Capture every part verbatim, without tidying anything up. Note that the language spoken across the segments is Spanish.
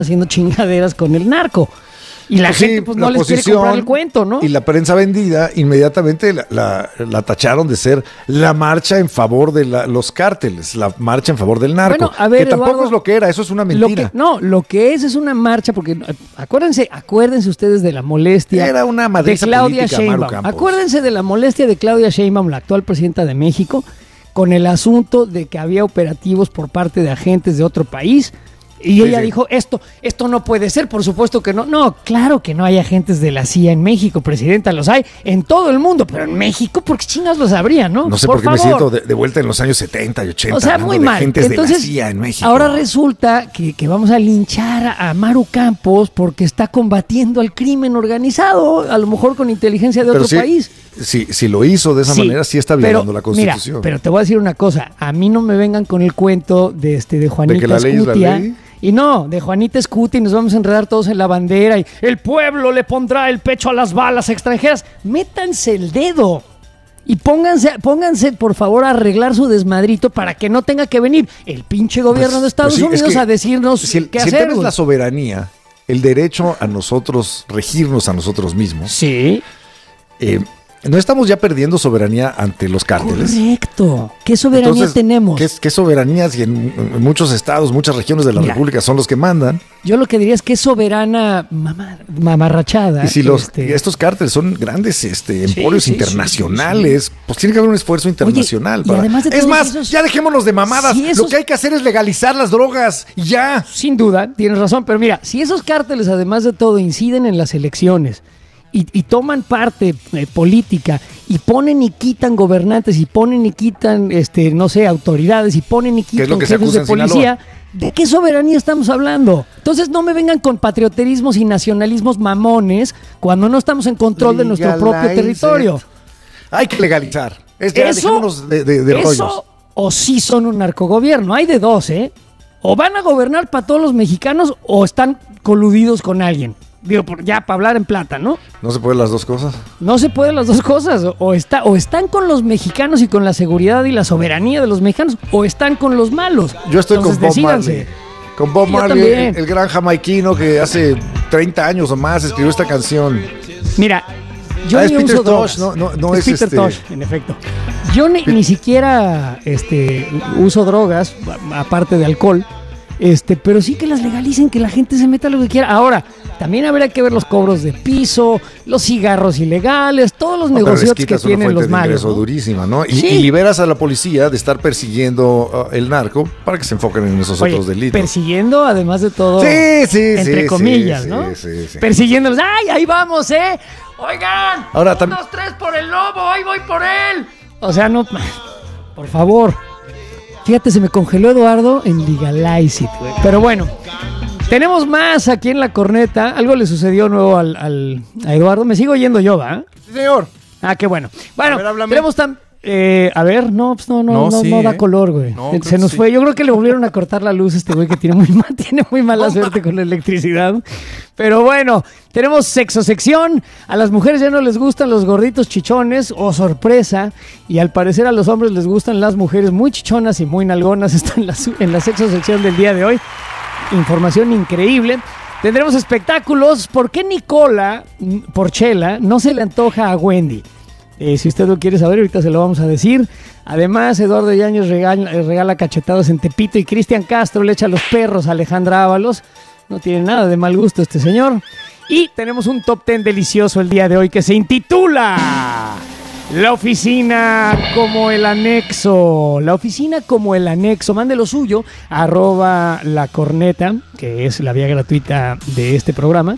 haciendo chingaderas con el narco. Y la pues gente sí, pues no la les quiere comprar el cuento, ¿no? Y la prensa vendida inmediatamente la, la, la tacharon de ser la marcha en favor de la, los cárteles, la marcha en favor del narco. Bueno, a ver, que tampoco Eduardo, es lo que era, eso es una mentira. Lo que, no, lo que es es una marcha, porque acuérdense, acuérdense ustedes de la molestia Era una de madriza Claudia política, Maru Sheinbaum. Campos. Acuérdense de la molestia de Claudia Sheinbaum, la actual presidenta de México, con el asunto de que había operativos por parte de agentes de otro país. Y Sí, ella sí. dijo, esto, esto no puede ser, por supuesto que no. No, claro que no hay agentes de la C I A en México, presidenta, los hay en todo el mundo, pero en México, ¿por qué chingas los habría, no? No sé por por, qué me favor. siento de, de vuelta en los años setenta y ochenta. O sea, hablando muy de mal. agentes Entonces, de la C I A en México. ahora resulta que, que vamos a linchar a Maru Campos porque está combatiendo al crimen organizado, a lo mejor con inteligencia de Pero otro sí, país. Si, si lo hizo de esa Sí, manera, sí está violando pero, la Constitución. Mira, pero te voy a decir una cosa. A mí no me vengan con el cuento de, este, de Juanita ¿De que la ley es la Escutia. ley? Y no, de Juanita Escutia y nos vamos a enredar todos en la bandera y el pueblo le pondrá el pecho a las balas extranjeras. Métanse el dedo. Y pónganse, pónganse, por favor, a arreglar su desmadrito para que no tenga que venir el pinche gobierno Pues- de Estados pues sí, es Unidos que a decirnos si el, qué si el hacer. tema es güey. la soberanía, el derecho a nosotros, regirnos a nosotros mismos, Sí, eh, ¿no estamos ya perdiendo soberanía ante los cárteles? correcto. ¿Qué soberanía Entonces, tenemos? ¿qué, qué soberanía si en, en muchos estados, muchas regiones de la Mira. República son los que mandan? Yo lo que diría es que es soberana mamá, mamarrachada. Y si los, este, y estos cárteles son grandes este, Sí, emporios sí, sí, internacionales, sí, pues tiene que haber un esfuerzo internacional. y además de es todos más, esos- ya dejémonos de mamadas. Si esos- Lo que hay que hacer es legalizar las drogas y ya. Sin duda, tienes razón, pero mira, si esos cárteles, además de todo, inciden en las elecciones y, y toman parte eh, política y ponen y quitan gobernantes y ponen y quitan, este, no sé, autoridades y ponen y es quitan lo que se jefes de acusa en policía, ¿de qué soberanía estamos hablando? Entonces no me vengan con patrioterismos y nacionalismos mamones cuando no estamos en control de nuestro propio Legalize territorio. it. Hay que legalizar. Es ya, Eso, dejémonos de, de, de rollos. eso o sí son un narcogobierno. Hay de dos, ¿eh? O van a gobernar para todos los mexicanos o están coludidos con alguien. Digo, por- ya para hablar en plata, ¿no? ¿No se pueden las dos cosas? No se pueden las dos cosas. O, o está, o están con los mexicanos y con la seguridad y la soberanía de los mexicanos, o están con los malos. Yo estoy Entonces, con Bob decídanse. Marley. Con Bob Yo Marley, también. el, el gran jamaiquino que hace treinta años o más escribió esta canción. Mira, yo Ah, ni es Peter uso Tosh, drogas. no- no- no es es Peter este- Tosh, en efecto. Yo ni, ni siquiera este, uso drogas, a- aparte de alcohol, este, pero sí que las legalicen, que la gente se meta lo que quiera. Ahora, también habrá que ver los cobros de piso, los cigarros ilegales, todos los No, pero les negocios que quitas una tienen fuente los de malos. ingreso ¿no? durísima, ¿no? Y, Sí. y liberas a la policía de estar persiguiendo uh, el narco para que se enfoquen en esos Oye, otros delitos. persiguiendo, además de todo, Sí, sí, entre sí, comillas, sí, ¿no? sí, sí, sí. Persiguiéndolos. ¡Ay, ahí vamos, eh! ¡Oigan! Ahora ¡Un, tam- dos, tres por el lobo! ¡Ahí voy por él! O sea, no... Por favor. Fíjate, se me congeló Eduardo en Legalize It, güey. Pero bueno, tenemos más aquí en la corneta. Algo le sucedió nuevo al, al- a Eduardo. Me sigo oyendo yo, ¿va? Sí, señor. Ah, qué bueno. Bueno, A ver, háblame. tenemos tan... eh, a ver, no, pues no, no, No, no, sí, no da ¿eh? color, güey. No, Se creo que nos sí. fue. Yo creo que le volvieron a cortar la luz a este güey que tiene muy, mal, tiene muy mala suerte con la electricidad. Pero bueno, tenemos sexosección. A las mujeres ya no les gustan los gorditos chichones, o sorpresa. Y al parecer a los hombres les gustan las mujeres muy chichonas y muy nalgonas. Está en la, su- en la sexosección del día de hoy. Información increíble. Tendremos espectáculos. ¿Por qué Nicola mm, Porchela no se le antoja a Wendy? Eh, si usted lo quiere saber, ahorita se lo vamos a decir. Además, Eduardo Yáñez regala, eh, regala cachetadas en Tepito y Cristian Castro le echa los perros a Alejandra Ábalos. No tiene nada de mal gusto este señor. Y tenemos un top ten delicioso el día de hoy que se intitula La oficina como el anexo. La oficina como el anexo. Mande lo suyo, arroba la corneta, que es la vía gratuita de este programa.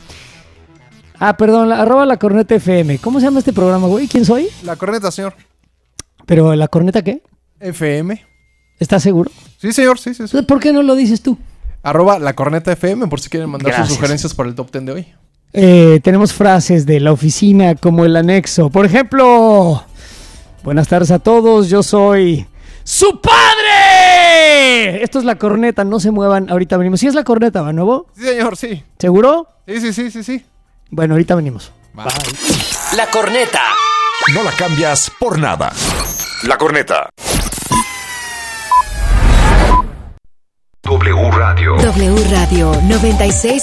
Ah, perdón, la- arroba la corneta F M. ¿Cómo se llama este programa, güey? ¿Quién soy? La corneta, señor. ¿Pero la corneta qué? F M. ¿Estás seguro? Sí, señor, sí, sí, sí. ¿Por qué no lo dices tú? Arroba la corneta F M por si quieren mandar Gracias. sus sugerencias para el top ten de hoy. Eh, tenemos frases de la oficina como el anexo. Por ejemplo, buenas tardes a todos, yo soy ¡su padre! Esto es la corneta, no se muevan, ahorita venimos. ¿Sí es la corneta, va nuevo? Sí, señor, sí. ¿Seguro? Sí, sí, sí, sí, sí. Bueno, ahorita venimos. La corneta. No la cambias por nada. La corneta. W Radio. W Radio noventa y seis